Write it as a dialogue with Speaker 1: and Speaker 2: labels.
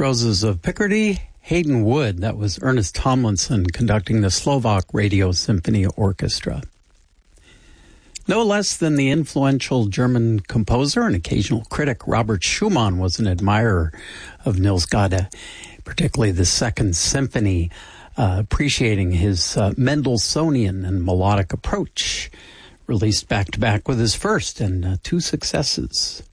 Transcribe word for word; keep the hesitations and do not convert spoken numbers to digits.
Speaker 1: Roses of Picardy, Hayden Wood. That was Ernest Tomlinson conducting the Slovak Radio Symphony Orchestra. No less than the influential German composer and occasional critic Robert Schumann was an admirer of Nils Gade, particularly the Second Symphony, uh, appreciating his uh, Mendelssohnian and melodic approach, released back-to-back with his first and uh, two successes.